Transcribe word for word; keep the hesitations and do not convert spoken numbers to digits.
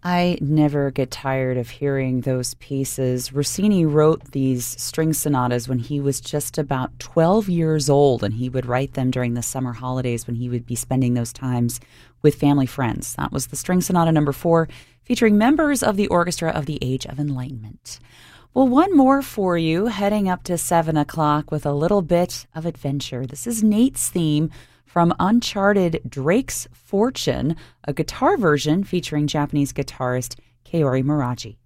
I never get tired of hearing those pieces. Rossini wrote these string sonatas when he was just about twelve years old, and he would write them during the summer holidays when he would be spending those times with family friends. That was the String Sonata number four, featuring members of the Orchestra of the Age of Enlightenment. Well, one more for you, heading up to seven o'clock with a little bit of adventure. This is Nate's theme from Uncharted Drake's Fortune, a guitar version featuring Japanese guitarist Kaori Miraji.